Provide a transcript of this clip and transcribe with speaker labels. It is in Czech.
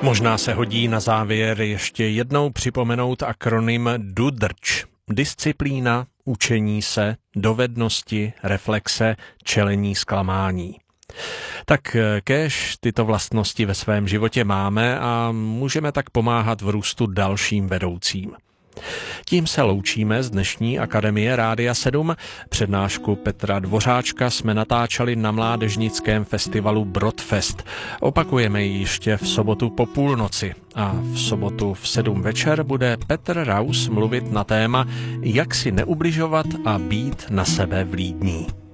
Speaker 1: Možná se hodí na závěr ještě jednou připomenout akronym DUDRČ. Disciplína, učení se, dovednosti, reflexe, čelení zklamání. Tak kéž tyto vlastnosti ve svém životě máme a můžeme tak pomáhat v růstu dalším vedoucím. Tím se loučíme z dnešní Akademie Rádia 7. Přednášku Petra Dvořáčka jsme natáčeli na mládežnickém festivalu Brodfest. Opakujeme ji ještě v sobotu po půlnoci. A v sobotu v 7 večer bude Petr Raus mluvit na téma, jak si neubližovat a být na sebe vlídní.